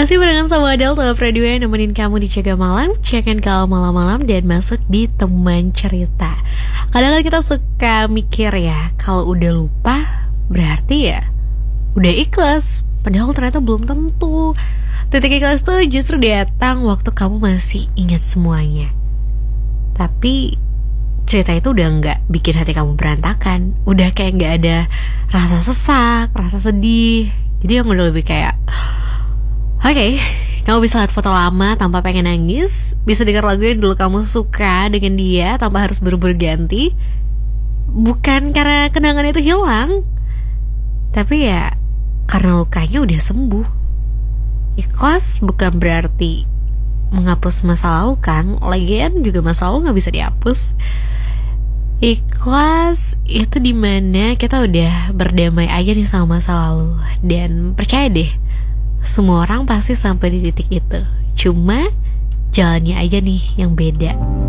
Masih barengan sama Adele Top Radio yang nemenin kamu di Jaga Malam, cekan kalau malam-malam dan masuk di teman cerita. Kadang-kadang kita suka mikir ya, kalau udah lupa berarti ya udah ikhlas. Padahal ternyata belum tentu. Titik ikhlas tuh justru datang waktu kamu masih ingat semuanya. Tapi cerita itu udah gak bikin hati kamu berantakan. Udah kayak gak ada rasa sesak, rasa sedih. Jadi yang udah lebih kayak Oke, kamu bisa lihat foto lama tanpa pengen nangis. Bisa dengar lagu yang dulu kamu suka dengan dia tanpa harus buru-buru ganti. Bukan karena kenangan itu hilang, tapi ya karena lukanya udah sembuh. Ikhlas bukan berarti menghapus masa lalu kan. Lagian juga masa lalu gak bisa dihapus. Ikhlas itu dimana kita udah berdamai aja nih sama masa lalu. Dan percaya deh, semua orang pasti sampai di titik itu. Cuma jalannya aja nih yang beda.